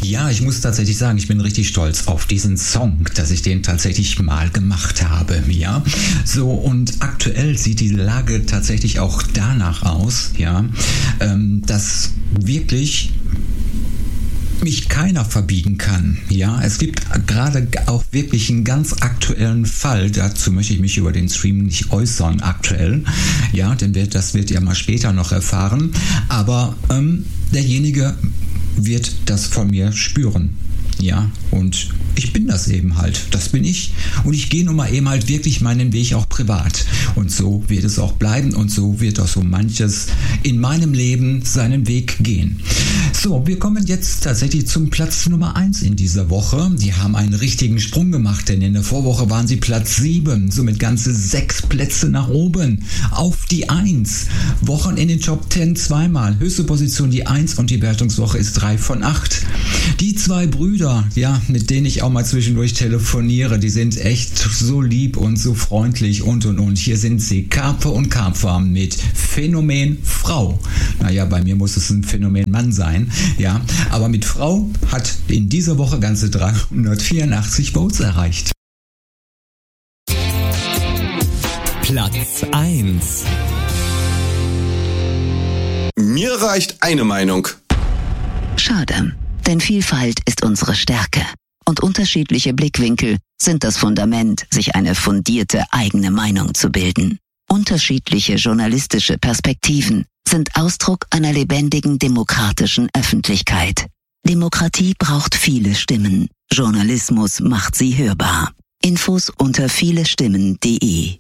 Ja, ich muss tatsächlich sagen, ich bin richtig stolz auf diesen Song, dass ich den tatsächlich mal gemacht habe, ja. So, und aktuell sieht die Lage tatsächlich auch danach aus, ja, dass wirklich mich keiner verbiegen kann. Ja, es gibt gerade auch wirklich einen ganz aktuellen Fall. Dazu möchte ich mich über den Stream nicht äußern aktuell. Ja, denn das wird ihr mal später noch erfahren. Aber derjenige wird das von mir spüren. Ja, und ich bin das eben halt. Das bin ich. Und ich gehe nun mal eben halt wirklich meinen Weg auch privat. Und so wird es auch bleiben und so wird auch so manches in meinem Leben seinen Weg gehen. So, wir kommen jetzt tatsächlich zum Platz Nummer 1 in dieser Woche. Die haben einen richtigen Sprung gemacht, denn in der Vorwoche waren sie Platz 7. Somit ganze 6 Plätze nach oben. Auf die 1. Wochen in den Top 10 zweimal. Höchste Position die 1 und die Wertungswoche ist 3 von 8. Die 2 Brüder, ja, mit denen ich auch mal zwischendurch telefoniere, die sind echt so lieb und so freundlich und. Hier sind sie, Karpe und Karpfer mit Phänomen Frau. Naja, bei mir muss es ein Phänomen Mann sein, ja, aber mit Frau hat in dieser Woche ganze 384 Votes erreicht. Platz 1. Mir reicht eine Meinung. Schade, denn Vielfalt ist unsere Stärke. Und unterschiedliche Blickwinkel sind das Fundament, sich eine fundierte eigene Meinung zu bilden. Unterschiedliche journalistische Perspektiven sind Ausdruck einer lebendigen demokratischen Öffentlichkeit. Demokratie braucht viele Stimmen. Journalismus macht sie hörbar. Infos unter vielestimmen.de